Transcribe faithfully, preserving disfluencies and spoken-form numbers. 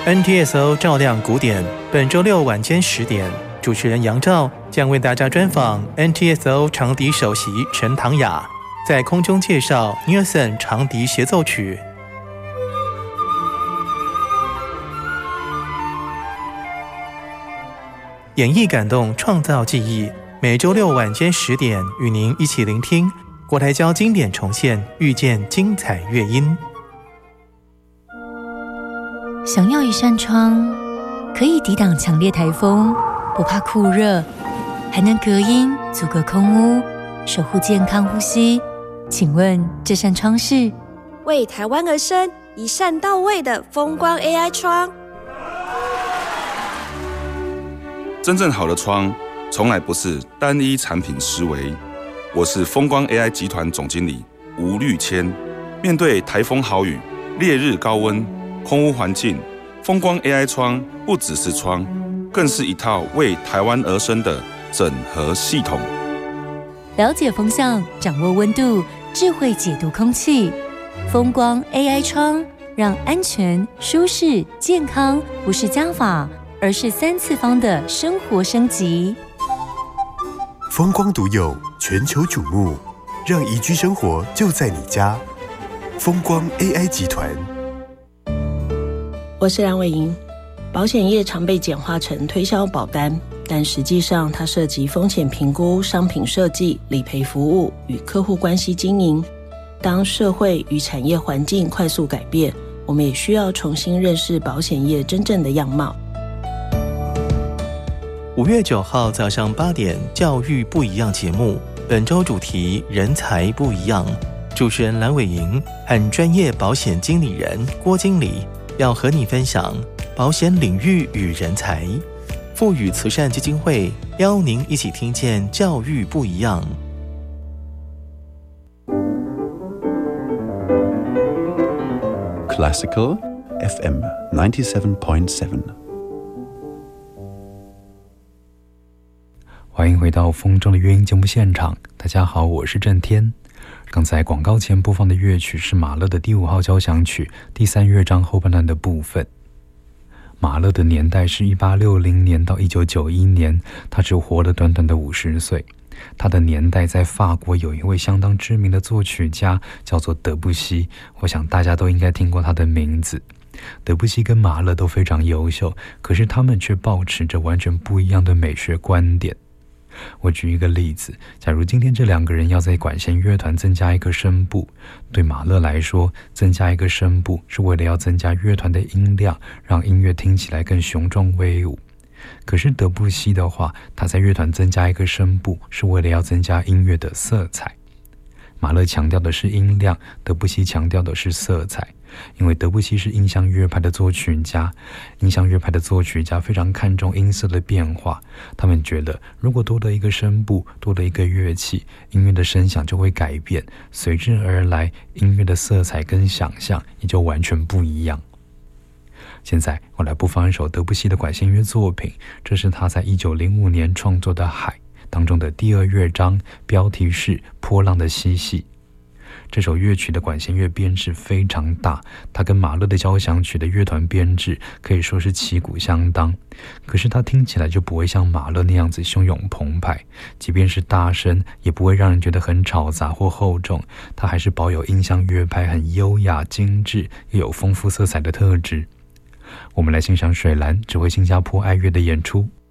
N T S O 照亮古典，本周六晚间十点，主持人杨照将为大家专访 N T S O 长笛首席陈唐雅，在空中介绍 Nielsen 长笛协奏曲。演绎感动，创造记忆。每周六晚间十点，与您一起聆听国台交经典重现，遇见精彩乐音。 想要一扇窗，可以抵挡强烈台风，不怕酷热，还能隔音阻隔空污，守护健康呼吸。请问这扇窗是？ 为台湾而生，一扇到位的风光 A I 窗。 真正好的窗，从来不是单一产品思维。我是风光 A I 集团总经理吴律谦。面对台风豪雨、烈日高温、空污环境，风光 A I 窗不只是窗，更是一套为台湾而生的整合系统。 了解风向，掌握温度，智慧解读空气。风光 A I 窗，让安全、舒适、健康不是加法，而是三次方的生活升级。 风光独有，全球瞩目，让宜居生活就在你家。风光 A I 集团。 我是梁伟莹。保险业常被简化成推销保单，但实际上它涉及风险评估、商品设计、理赔服务与客户关系经营。当社会与产业环境快速改变，我们也需要重新认识保险业真正的样貌。 五月九号早上八点，教育不一样节目，本周主题人才不一样。主持人蓝伟莹和专业保险经理人郭经理要和你分享保险领域与人才。富予慈善基金会邀您一起听见教育不一样。 Classical F M ninety-seven point seven。 欢迎回到风中的乐音节目现场，大家好，我是郑天。刚才广告前播放的乐曲是马勒的第五号交响曲第三乐章后半段的部分。马勒的年代是一八六零年到一九九一年，他只活了短短的五十岁。他的年代在法国有一位相当知名的作曲家叫做德布西，我想大家都应该听过他的名字。德布西跟马勒都非常优秀，可是他们却抱持着完全不一样的美学观点。我举一个例子，假如今天这两个人要在管弦乐团增加一个声部，对马勒来说，增加一个声部是为了要增加乐团的音量，让音乐听起来更雄壮威武。可是德布西的话，他在乐团增加一个声部是为了要增加音乐的色彩。马勒强调的是音量，德布西强调的是色彩。因为德布西是印象乐派的作曲家，印象乐派的作曲家非常看重音色的变化，他们觉得如果多了一个声部，多了一个乐器，音乐的声响就会改变，随之而来音乐的色彩跟想象也就完全不一样。现在我来播放一首德布西的管弦乐作品，这是他在一九零五年创作的《海》当中的第二乐章，标题是波浪的嬉戏。这首乐曲的管弦乐编制非常大，它跟马勒的交响曲的乐团编制可以说是旗鼓相当，可是它听起来就不会像马勒那样子汹涌澎湃，即便是大声也不会让人觉得很吵杂或厚重，它还是保有印象乐派很优雅精致又有丰富色彩的特质。我们来欣赏水蓝指挥新加坡爱乐的演出。